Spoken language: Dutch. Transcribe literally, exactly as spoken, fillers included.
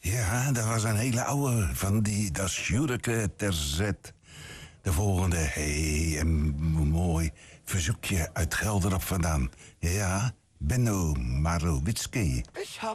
Ja, dat was een hele oude van die Das Jurke terzet. De volgende, hé, hey, een mooi verzoekje uit Gelderop vandaan. Ja, Benno Marowitski. Ik had